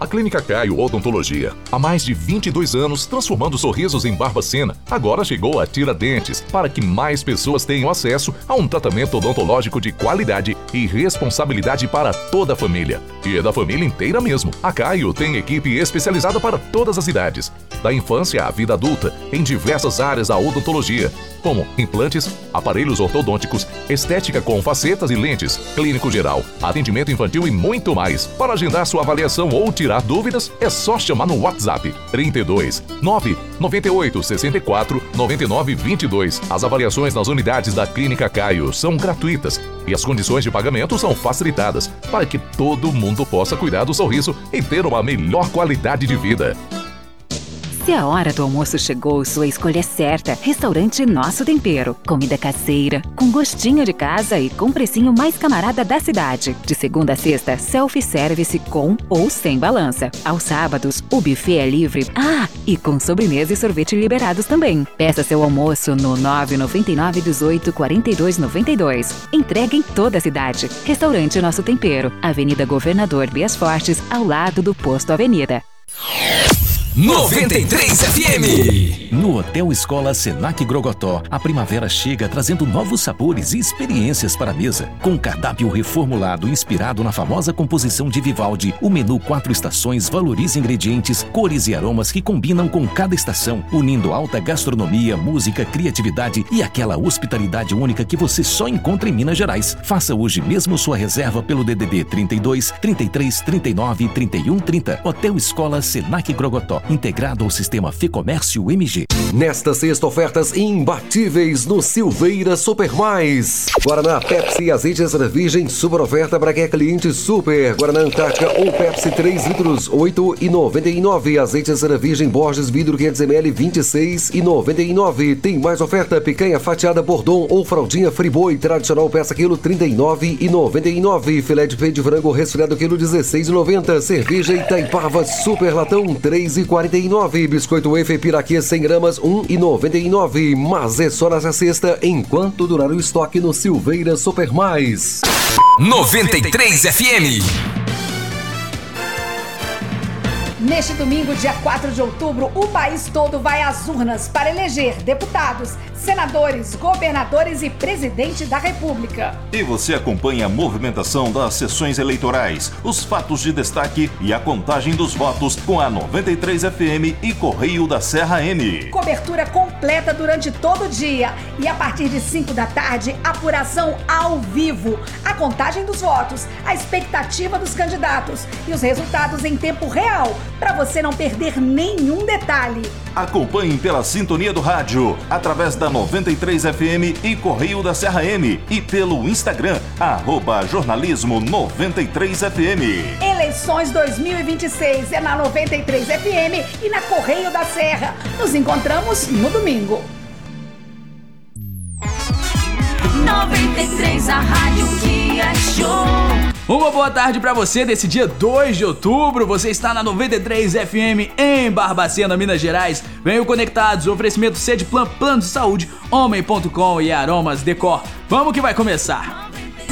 Clínica Caio Odontologia, há mais de 22 anos transformando sorrisos em Barbacena, agora chegou a Tiradentes, para que mais pessoas tenham acesso a um tratamento odontológico de qualidade e responsabilidade para toda a família. E é da família inteira mesmo. A Caio tem equipe especializada para todas as idades, da infância à vida adulta, em diversas áreas da odontologia, como implantes, aparelhos ortodônticos, estética com facetas e lentes, clínico geral, atendimento infantil e muito mais. Para agendar sua avaliação ou tirar dúvidas, é só chamar no WhatsApp 32 998 64 99 22. As avaliações nas unidades da Clínica Caio são gratuitas e as condições de pagamento são facilitadas para que todo mundo possa cuidar do sorriso e ter uma melhor qualidade de vida. Se a hora do almoço chegou, sua escolha é certa. Restaurante Nosso Tempero. Comida caseira, com gostinho de casa e com precinho mais camarada da cidade. De segunda a sexta, self-service com ou sem balança. Aos sábados, o buffet é livre. E com sobremesa e sorvete liberados também. Peça seu almoço no 999 18 42 92. Entrega em toda a cidade. Restaurante Nosso Tempero. Avenida Governador Bias Fortes, ao lado do Posto Avenida. 93 FM. No Hotel Escola Senac Grogotó, a primavera chega trazendo novos sabores e experiências para a mesa. Com um cardápio reformulado inspirado na famosa composição de Vivaldi, o menu 4 estações valoriza ingredientes, cores e aromas que combinam com cada estação, unindo alta gastronomia, música, criatividade e aquela hospitalidade única que você só encontra em Minas Gerais. Faça hoje mesmo sua reserva pelo DDD 32 33 39 31 30. Hotel Escola Senac Grogotó, integrado ao sistema Fecomércio MG. Nesta sexta, ofertas imbatíveis no Silveira Super Mais. Guaraná, Pepsi e azeite extra virgem, super oferta para quem é cliente super. Guaraná Antártica ou Pepsi 3 litros, R$ 8,99. Azeite extra virgem Borges vidro 500ml, R$ 26,99. Tem mais oferta, picanha fatiada Bordon ou fraldinha Friboi tradicional peça quilo, R$ 39,99. Filé de peito de frango resfriado quilo, R$ 16,90. Cerveja Itaipava super latão, R$ 3,49. Biscoito wafer Piraquê 100 gramas, R$ 1,99. Mas é só nessa sexta, enquanto durar o estoque no Silveira Super Mais. 93 FM. Neste domingo, dia 4 de outubro, o país todo vai às urnas para eleger deputados, senadores, governadores e presidente da República. E você acompanha a movimentação das sessões eleitorais, os fatos de destaque e a contagem dos votos com a 93 FM e Correio da Serra M. Cobertura completa durante todo o dia e a partir de 5 da tarde, apuração ao vivo, a contagem dos votos, a expectativa dos candidatos e os resultados em tempo real, para você não perder nenhum detalhe. Acompanhe pela sintonia do rádio, através da 93 FM e Correio da Serra M e pelo Instagram, @jornalismo 93 FM. Eleições 2026 é na 93 FM e na Correio da Serra. Nos encontramos no domingo. 93, a rádio que é show. Uma boa tarde pra você desse dia 2 de outubro. Você está na 93 FM em Barbacena, Minas Gerais. Venham conectados, oferecimento Sedplan, Plano de Saúde, Homem.com e Aromas Decor. Vamos que vai começar.